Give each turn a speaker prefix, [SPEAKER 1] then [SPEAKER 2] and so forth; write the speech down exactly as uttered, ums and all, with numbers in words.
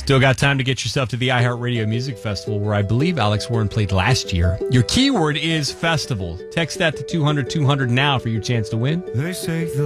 [SPEAKER 1] Still got time to get yourself to the iHeartRadio Music Festival, where I believe Alex Warren played last year. Your keyword is festival. Text that to two hundred two hundred now for your chance to win.
[SPEAKER 2] They say the